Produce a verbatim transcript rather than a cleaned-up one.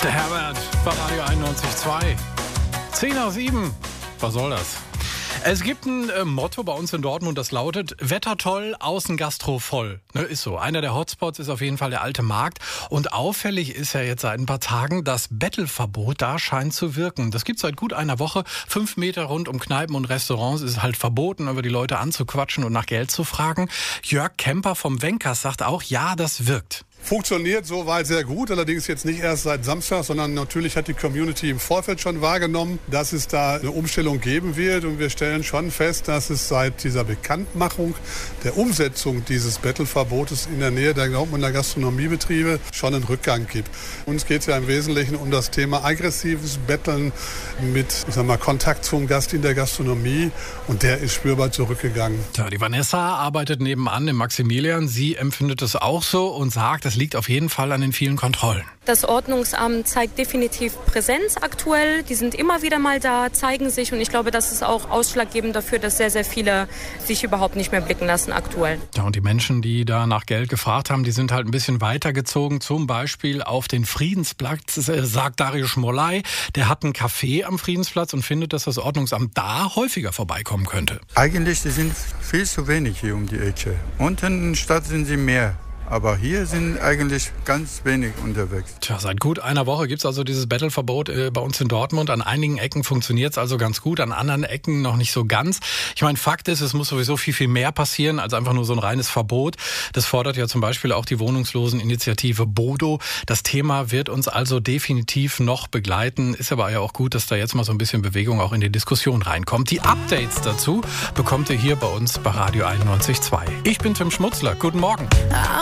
Der Herbert bei Radio einundneunzig Komma zwei. zehn nach sieben. Was soll das? Es gibt ein äh, Motto bei uns in Dortmund, das lautet: Wetter toll, außen Gastro voll. Ne, ist so. Einer der Hotspots ist auf jeden Fall der Alte Markt. Und auffällig ist ja jetzt seit ein paar Tagen, das Bettelverbot da scheint zu wirken. Das gibt es seit gut einer Woche. Fünf Meter rund um Kneipen und Restaurants ist halt verboten, über die Leute anzuquatschen und nach Geld zu fragen. Jörg Kemper vom Wenkers sagt auch, ja, das wirkt. Funktioniert soweit sehr gut, allerdings jetzt nicht erst seit Samstag, sondern natürlich hat die Community im Vorfeld schon wahrgenommen, dass es da eine Umstellung geben wird. Und wir stellen schon fest, dass es seit dieser Bekanntmachung der Umsetzung dieses Bettelverbotes in der Nähe der Dortmunder Gastronomiebetriebe schon einen Rückgang gibt. Uns geht es ja im Wesentlichen um das Thema aggressives Betteln mit, ich sag mal, Kontakt zum Gast in der Gastronomie, und der ist spürbar zurückgegangen. Ja, die Vanessa arbeitet nebenan im Maximilian. Sie empfindet es auch so und sagt, das liegt auf jeden Fall an den vielen Kontrollen. Das Ordnungsamt zeigt definitiv Präsenz aktuell. Die sind immer wieder mal da, zeigen sich. Und ich glaube, das ist auch ausschlaggebend dafür, dass sehr, sehr viele sich überhaupt nicht mehr blicken lassen aktuell. Ja, und die Menschen, die da nach Geld gefragt haben, die sind halt ein bisschen weitergezogen. Zum Beispiel auf den Friedensplatz, sagt Dario Schmolay. Der hat ein Café am Friedensplatz und findet, dass das Ordnungsamt da häufiger vorbeikommen könnte. Eigentlich sind viel zu wenig hier um die Ecke. Unten in der Stadt sind sie mehr. Aber hier sind eigentlich ganz wenig unterwegs. Tja, seit gut einer Woche gibt es also dieses Bettelverbot äh, bei uns in Dortmund. An einigen Ecken funktioniert es also ganz gut, an anderen Ecken noch nicht so ganz. Ich meine, Fakt ist, es muss sowieso viel, viel mehr passieren als einfach nur so ein reines Verbot. Das fordert ja zum Beispiel auch die Wohnungsloseninitiative Bodo. Das Thema wird uns also definitiv noch begleiten. Ist aber ja auch gut, dass da jetzt mal so ein bisschen Bewegung auch in die Diskussion reinkommt. Die Updates dazu bekommt ihr hier bei uns bei Radio einundneunzig Komma zwei. Ich bin Tim Schmutzler. Guten Morgen.